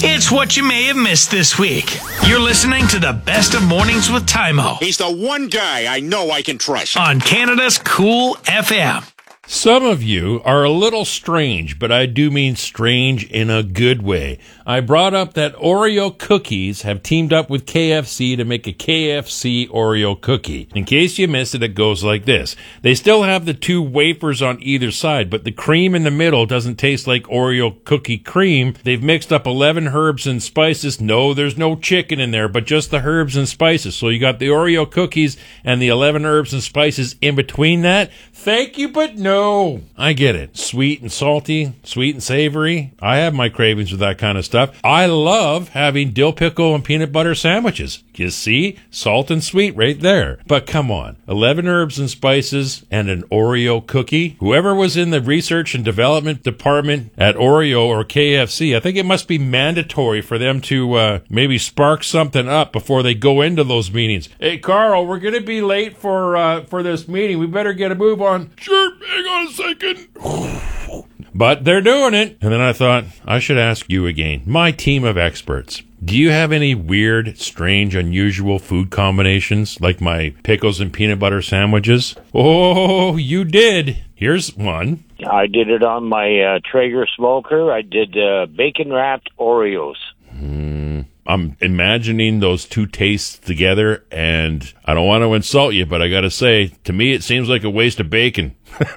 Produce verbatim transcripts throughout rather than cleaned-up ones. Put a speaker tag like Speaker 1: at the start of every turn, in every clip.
Speaker 1: It's what you may have missed this week. You're listening to the Best of Mornings with Tymo
Speaker 2: He's the one guy I know I can trust.
Speaker 1: on Canada's Cool F M.
Speaker 3: Some of you are a little strange, but I do mean strange in a good way. I brought up that Oreo cookies have teamed up with K F C to make a K F C Oreo cookie. In case you missed it, it goes like this. They still have the two wafers on either side, but the cream in the middle doesn't taste like Oreo cookie cream. They've mixed up eleven herbs and spices. No, there's no chicken in there, but just the herbs and spices. So you got the Oreo cookies and the eleven herbs and spices in between that. Thank you, but no. I get it. Sweet and salty, sweet and savory. I have my cravings with that kind of stuff. I love having dill pickle and peanut butter sandwiches. You see? Salt and sweet right there. But come on. eleven herbs and spices and an Oreo cookie? Whoever was in the research and development department at Oreo or K F C, I think it must be mandatory for them to uh, maybe spark something up before they go into those meetings. Hey, Carl, we're going to be late for uh, for this meeting. We better get a move on. Sure, hang on a second. But they're doing it. And then I thought, I should ask you again, my team of experts. Do you have any weird, strange, unusual food combinations like my pickles and peanut butter sandwiches? Oh, you did. Here's one.
Speaker 4: I did it on my uh, Traeger smoker. I did uh, bacon-wrapped Oreos.
Speaker 3: Hmm. I'm imagining those two tastes together, and I don't want to insult you, but I got to say, to me, it seems like a waste of bacon.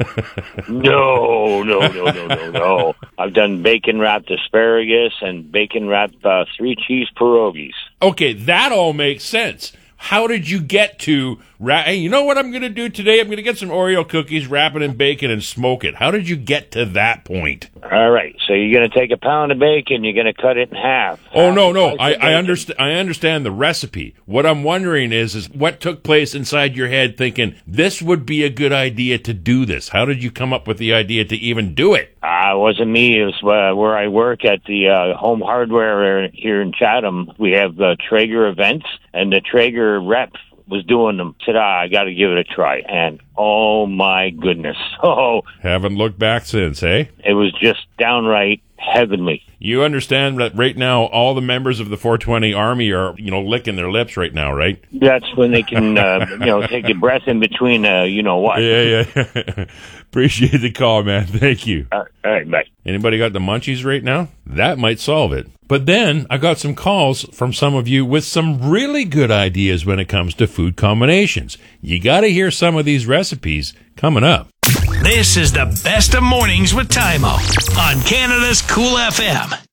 Speaker 4: No, no, no, no, no, no. I've done bacon-wrapped asparagus and bacon-wrapped uh, three-cheese pierogies.
Speaker 3: Okay, that all makes sense. How did you get to, ra- hey, you know what I'm going to do today? I'm going to get some Oreo cookies, wrap it in bacon, and smoke it. How did you get to that point?
Speaker 4: All right, so you're going to take a pound of bacon, you're going to cut it in half.
Speaker 3: Oh,
Speaker 4: half
Speaker 3: no, no,
Speaker 4: a
Speaker 3: I,
Speaker 4: slice of
Speaker 3: I,
Speaker 4: bacon.
Speaker 3: underst- I understand the recipe. What I'm wondering is, is what took place inside your head thinking, this would be a good idea to do this? How did you come up with the idea to even do it?
Speaker 4: Uh, it wasn't me. It was uh, where I work at the uh, Home Hardware here in Chatham. We have uh, Traeger events, and the Traeger rep was doing them. Said, ah, I got to give it a try. And oh my goodness. Oh,
Speaker 3: Haven't looked back since, eh?
Speaker 4: it was just downright heavenly.
Speaker 3: You understand that right now all the members of the four twenty Army are, you know, licking their lips right now, right?
Speaker 4: That's when they can, uh, you know, take a breath in between, uh, you know what.
Speaker 3: Yeah, yeah. Appreciate the call, man. Thank you.
Speaker 4: Uh, all right, bye.
Speaker 3: Anybody got the munchies right now? That might solve it. But then I got some calls from some of you with some really good ideas when it comes to food combinations. You got to hear some of these recipes coming up.
Speaker 1: This is the Best of Mornings with Tymo on Canada's Cool F M.